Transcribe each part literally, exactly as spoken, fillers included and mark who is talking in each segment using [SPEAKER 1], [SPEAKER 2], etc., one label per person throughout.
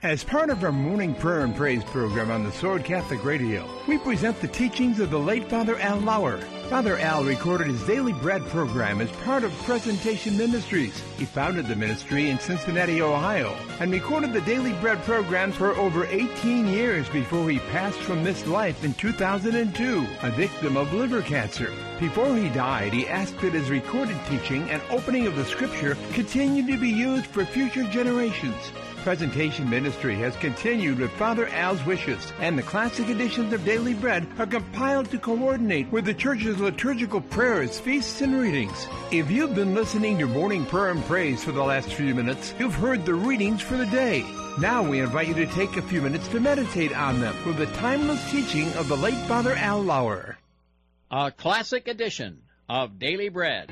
[SPEAKER 1] As part of our morning prayer and praise program on the Sword Catholic Radio, we present the teachings of the late Father Al Lauer. Father Al recorded his Daily Bread program as part of Presentation Ministries. He founded the ministry in Cincinnati, Ohio, and recorded the Daily Bread programs for over eighteen years before he passed from this life in two thousand two, a victim of liver cancer. Before he died, he asked that his recorded teaching and opening of the Scripture continue to be used for future generations. Presentation Ministry has continued with Father Al's wishes, and the classic editions of Daily Bread are compiled to coordinate with the Church's liturgical prayers, feasts, and readings. If you've been listening to Morning Prayer and Praise for the last few minutes, you've heard the readings for the day. Now we invite you to take a few minutes to meditate on them with the timeless teaching of the late Father Al Lauer.
[SPEAKER 2] A classic edition of Daily Bread.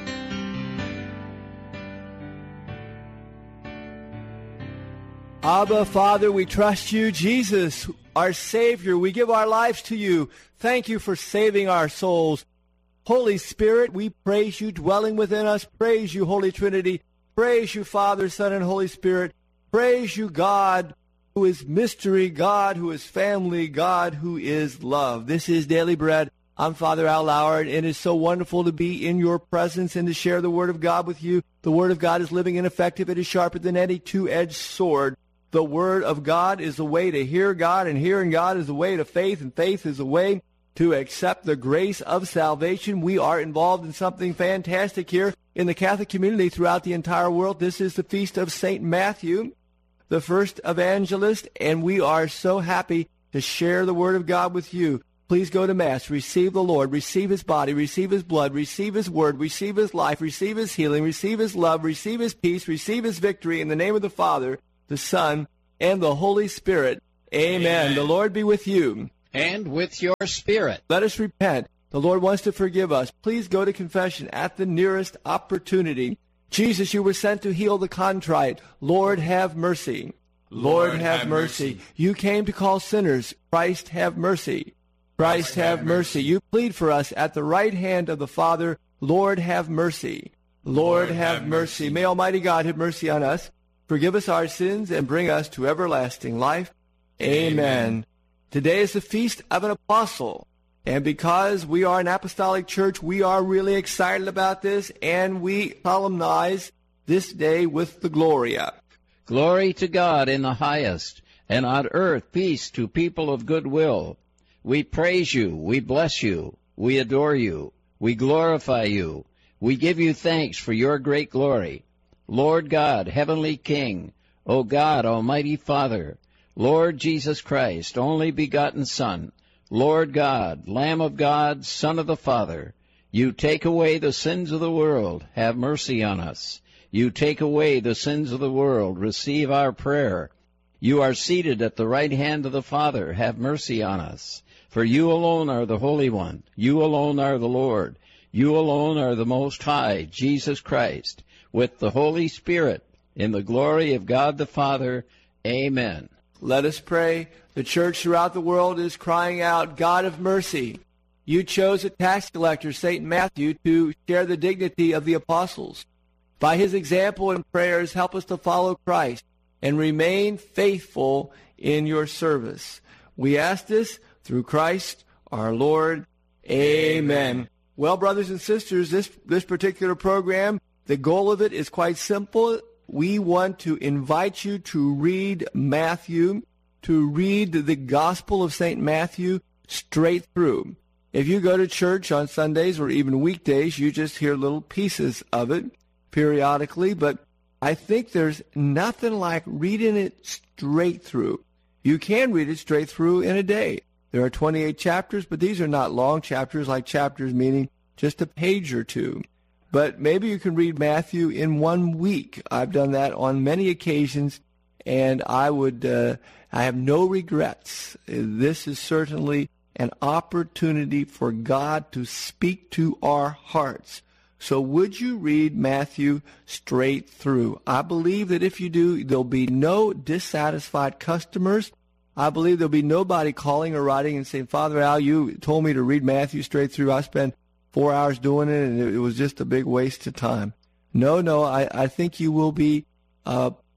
[SPEAKER 3] Abba, Father, we trust you. Jesus, our Savior, we give our lives to you. Thank you for saving our souls. Holy Spirit, we praise you, dwelling within us. Praise you, Holy Trinity. Praise you, Father, Son, and Holy Spirit. Praise you, God, who is mystery, God, who is family, God, who is love. This is Daily Bread. I'm Father Al Lauer, and it is so wonderful to be in your presence and to share the Word of God with you. The Word of God is living and effective. It is sharper than any two-edged sword. The Word of God is the way to hear God, and hearing God is the way to faith, and faith is the way to accept the grace of salvation. We are involved in something fantastic here in the Catholic community throughout the entire world. This is the feast of Saint Matthew, the first evangelist, and we are so happy to share the Word of God with you. Please go to Mass, receive the Lord, receive His body, receive His blood, receive His word, receive His life, receive His healing, receive His love, receive His peace, receive His victory in the name of the Father, the Son, and the Holy Spirit. Amen. Amen. The Lord be with you.
[SPEAKER 2] And with your spirit.
[SPEAKER 3] Let us repent. The Lord wants to forgive us. Please go to confession at the nearest opportunity. Jesus, you were sent to heal the contrite. Lord, have mercy. Lord, Lord have, have mercy. mercy. You came to call sinners. Christ, have mercy. Christ, have, have mercy. mercy. You plead for us at the right hand of the Father. Lord, have mercy. Lord, Lord have, have mercy. mercy. May Almighty God have mercy on us, forgive us our sins, and bring us to everlasting life. Amen. Amen. Today is the feast of an apostle. And because we are an apostolic church, we are really excited about this, and we solemnize this day with the Gloria.
[SPEAKER 2] Glory to God in the highest, and on earth peace to people of good will. We praise you, we bless you, we adore you, we glorify you, we give you thanks for your great glory. Lord God, Heavenly King, O God, Almighty Father, Lord Jesus Christ, only begotten Son, Lord God, Lamb of God, Son of the Father, you take away the sins of the world, have mercy on us. You take away the sins of the world, receive our prayer. You are seated at the right hand of the Father, have mercy on us. For you alone are the Holy One, you alone are the Lord, you alone are the Most High, Jesus Christ, with the Holy Spirit, in the glory of God the Father. Amen.
[SPEAKER 3] Let us pray. The church throughout the world is crying out, God of mercy. You chose a tax collector, Saint Matthew, to share the dignity of the apostles. By his example and prayers, help us to follow Christ and remain faithful in your service. We ask this through Christ our Lord. Amen. Well, brothers and sisters, this, this particular program, the goal of it is quite simple. We want to invite you to read Matthew, to read the Gospel of Saint Matthew straight through. If you go to church on Sundays or even weekdays, you just hear little pieces of it periodically, but I think there's nothing like reading it straight through. You can read it straight through in a day. There are twenty-eight chapters, but these are not long chapters, like chapters meaning just a page or two. But maybe you can read Matthew in one week. I've done that on many occasions, and I would, uh, I have no regrets. This is certainly an opportunity for God to speak to our hearts. So would you read Matthew straight through? I believe that if you do, there'll be no dissatisfied customers. I believe there'll be nobody calling or writing and saying, Father Al, you told me to read Matthew straight through. I spent four hours doing it, and it was just a big waste of time. No, no, I, I think you will be uh,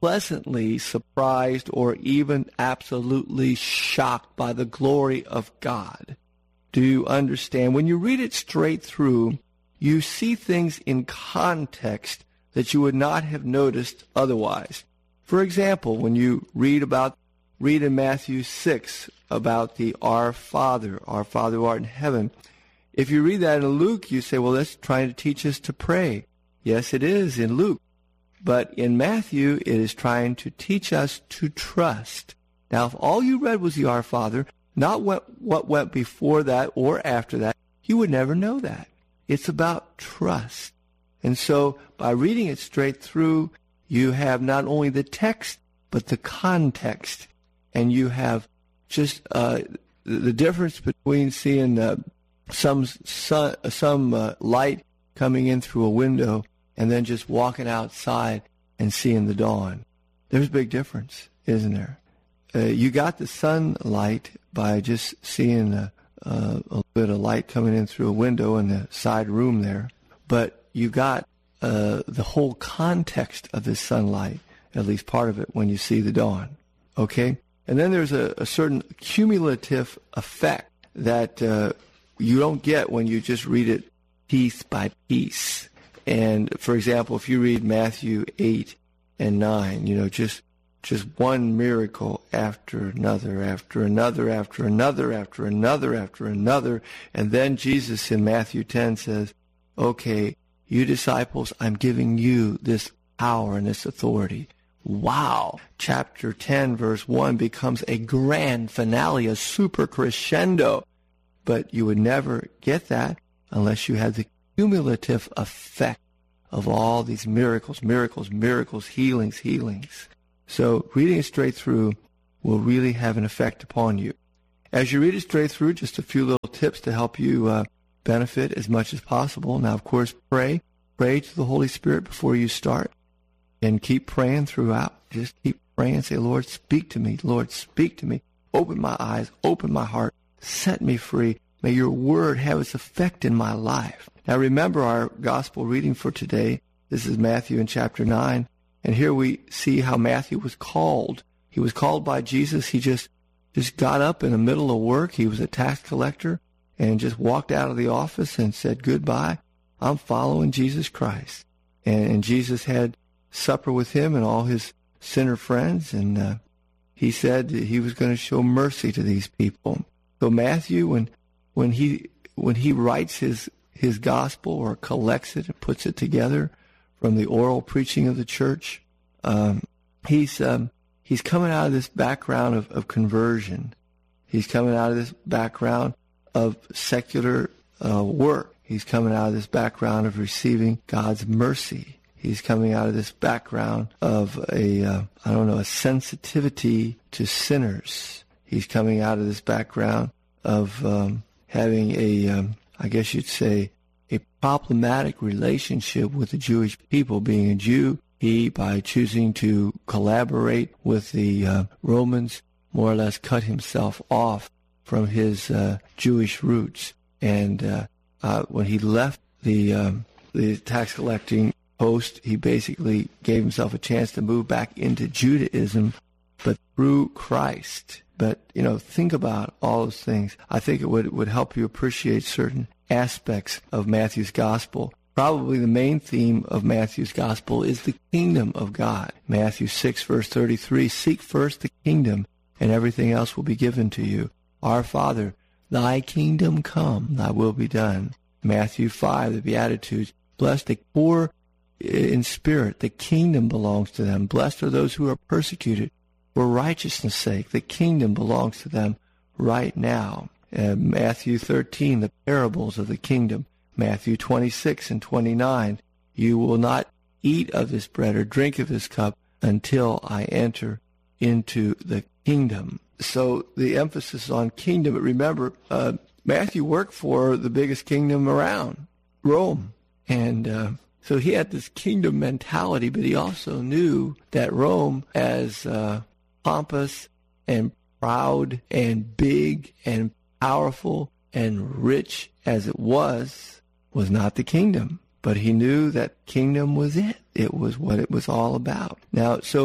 [SPEAKER 3] pleasantly surprised or even absolutely shocked by the glory of God. Do you understand? When you read it straight through, you see things in context that you would not have noticed otherwise. For example, when you read about read in Matthew six about the Our Father, Our Father who art in heaven, if you read that in Luke, you say, well, that's trying to teach us to pray. Yes, it is in Luke. But in Matthew, it is trying to teach us to trust. Now, if all you read was the Our Father, not what, what went before that or after that, you would never know that. It's about trust. And so by reading it straight through, you have not only the text, but the context. And you have just uh, the difference between seeing uh, some sun, some uh, light coming in through a window and then just walking outside and seeing the dawn. There's a big difference, isn't there? Uh, you got the sunlight by just seeing a, uh, a bit of light coming in through a window in the side room there, but you got uh, the whole context of this sunlight, at least part of it, when you see the dawn. Okay? And then there's a, a certain cumulative effect that uh, you don't get when you just read it piece by piece. And, for example, if you read Matthew eight and nine, you know, just just one miracle after another, after another, after another, after another, after another. And then Jesus in Matthew ten says, okay, you disciples, I'm giving you this power and this authority. Wow. Chapter ten, verse one becomes a grand finale, a super crescendo. But you would never get that unless you had the cumulative effect of all these miracles, miracles, miracles, healings, healings. So reading it straight through will really have an effect upon you. As you read it straight through, just a few little tips to help you uh, benefit as much as possible. Now, of course, pray. Pray to the Holy Spirit before you start. And keep praying throughout. Just keep praying. Say, Lord, speak to me. Lord, speak to me. Open my eyes. Open my heart. Set me free. May your word have its effect in my life. Now remember our gospel reading for today. This is Matthew in chapter nine. And here we see how Matthew was called. He was called by Jesus. He just, just got up in the middle of work. He was a tax collector and just walked out of the office and said, goodbye. I'm following Jesus Christ. And, and Jesus had supper with him and all his sinner friends. And uh, he said that he was going to show mercy to these people. So Matthew, when when he when he writes his his gospel or collects it and puts it together from the oral preaching of the church, um, he's um, he's coming out of this background of, of conversion. He's coming out of this background of secular uh, work. He's coming out of this background of receiving God's mercy. He's coming out of this background of a uh, I don't know a sensitivity to sinners. He's coming out of this background of um, having a, um, I guess you'd say, a problematic relationship with the Jewish people. Being a Jew, he, by choosing to collaborate with the uh, Romans, more or less cut himself off from his uh, Jewish roots. And uh, uh, when he left the um, the tax collecting post, he basically gave himself a chance to move back into Judaism, but through Christ. But, you know, think about all those things. I think it would, would help you appreciate certain aspects of Matthew's gospel. Probably the main theme of Matthew's gospel is the kingdom of God. Matthew six, verse thirty-three, seek first the kingdom, and everything else will be given to you. Our Father, thy kingdom come, thy will be done. Matthew five, the Beatitudes, blessed the poor in spirit, the kingdom belongs to them. Blessed are those who are persecuted for righteousness' sake, the kingdom belongs to them right now. Uh, Matthew thirteen, the parables of the kingdom. Matthew twenty-six and twenty-nine, you will not eat of this bread or drink of this cup until I enter into the kingdom. So the emphasis is on kingdom. But remember, uh, Matthew worked for the biggest kingdom around, Rome. And uh, so he had this kingdom mentality, but he also knew that Rome, as uh, pompous and proud and big and powerful and rich as it was, was not the kingdom. But he knew that kingdom was it. It was what it was all about. Now, so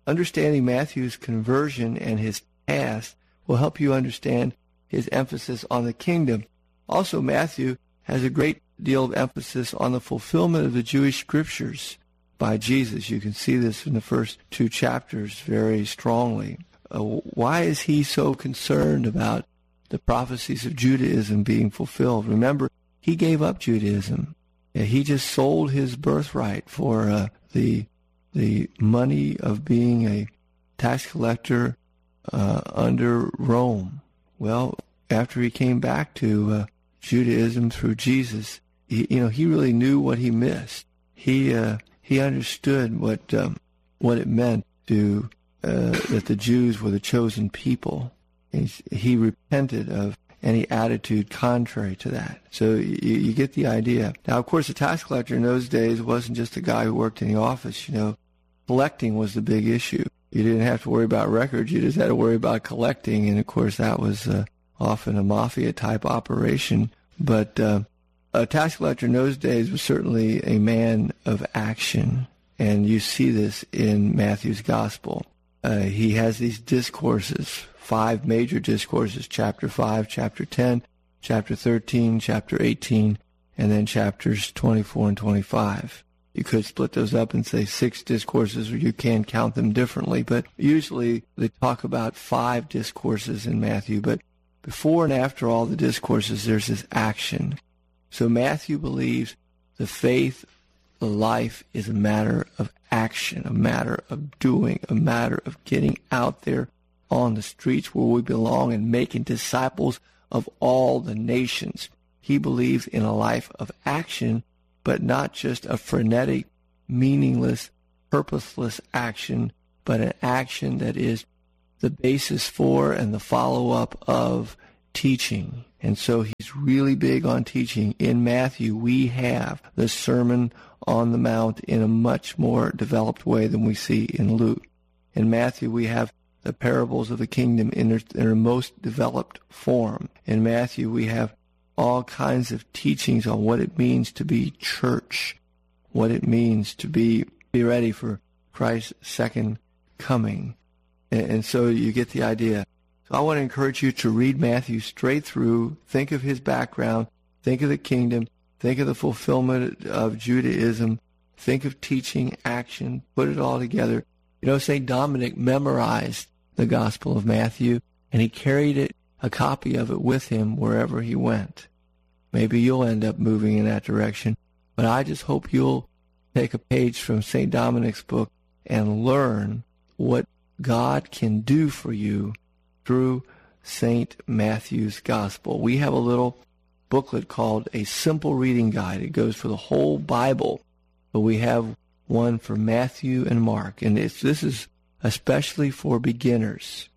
[SPEAKER 3] understanding Matthew's conversion and his past will help you understand his emphasis on the kingdom. Also, Matthew has a great deal of emphasis on the fulfillment of the Jewish scriptures by Jesus. You can see this in the first two chapters very strongly. Uh, why is he so concerned about the prophecies of Judaism being fulfilled? Remember, he gave up Judaism. Yeah, he just sold his birthright for uh, the the money of being a tax collector uh, under Rome. Well, after he came back to uh, Judaism through Jesus, he, you know, he really knew what he missed. He uh, he understood what um, what it meant to uh, that the Jews were the chosen people. He, he repented of any attitude contrary to that. So you, you get the idea. Now, of course, a tax collector in those days wasn't just a guy who worked in the office. You know, collecting was the big issue. You didn't have to worry about records. You just had to worry about collecting. And, of course, that was uh, often a mafia-type operation. But uh, a tax collector in those days was certainly a man of action. And you see this in Matthew's gospel. Uh, he has these discourses, five major discourses, chapter five, chapter ten, chapter thirteen, chapter eighteen, and then chapters twenty-four and twenty-five. You could split those up and say six discourses, or you can count them differently, but usually they talk about five discourses in Matthew, but before and after all the discourses, there's this action. So Matthew believes the faith, the life is a matter of action, a matter of doing, a matter of getting out there on the streets where we belong and making disciples of all the nations. He believes in a life of action, but not just a frenetic, meaningless, purposeless action, but an action that is the basis for and the follow-up of teaching. And so he's really big on teaching. In Matthew, we have the Sermon on the Mount in a much more developed way than we see in Luke. In Matthew, we have the parables of the kingdom in their, in their most developed form. In Matthew, we have all kinds of teachings on what it means to be church, what it means to be, be ready for Christ's second coming. And, and so you get the idea. So I want to encourage you to read Matthew straight through, think of his background, think of the kingdom, think of the fulfillment of Judaism, think of teaching, action, put it all together. You know, Saint Dominic memorized the Gospel of Matthew, and he carried it, a copy of it with him wherever he went. Maybe you'll end up moving in that direction, but I just hope you'll take a page from Saint Dominic's book and learn what God can do for you through Saint Matthew's Gospel. We have a little booklet called A Simple Reading Guide. It goes for the whole Bible, but we have one for Matthew and Mark, and it's, this is especially for beginners.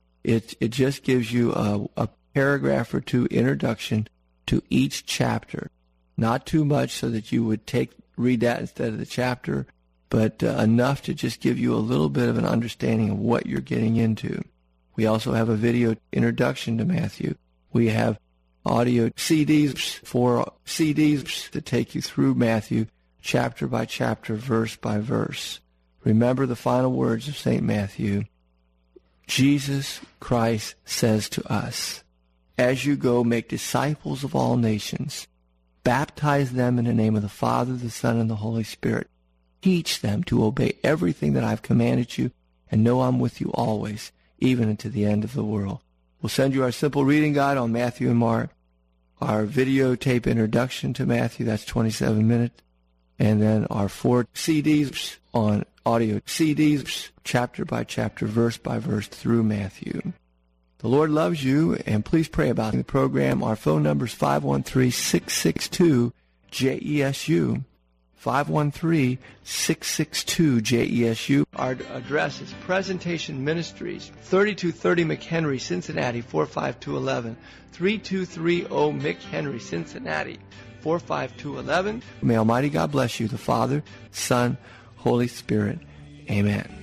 [SPEAKER 3] It it just gives you a, a paragraph or two introduction to each chapter. Not too much so that you would take read that instead of the chapter, but uh, enough to just give you a little bit of an understanding of what you're getting into. We also have a video introduction to Matthew. We have audio C Ds, four C Ds to take you through Matthew, chapter by chapter, verse by verse. Remember the final words of Saint Matthew. Jesus Christ says to us, as you go, make disciples of all nations, baptize them in the name of the Father, the Son, and the Holy Spirit. Teach them to obey everything that I've commanded you, and know I'm with you always, even unto the end of the world. We'll send you our simple reading guide on Matthew and Mark, our videotape introduction to Matthew, that's twenty-seven minutes, and then our four C Ds on audio C Ds, chapter by chapter, verse by verse through Matthew. The Lord loves you, and please pray about the program. Our phone number is five one three, six six two, J E S U, five one three, six six two, J E S U. Our address is Presentation Ministries, thirty-two thirty McHenry, Cincinnati, four five two one one, thirty-two thirty McHenry, Cincinnati, four five two one one. May Almighty God bless you, the Father, Son, Holy Spirit. Amen.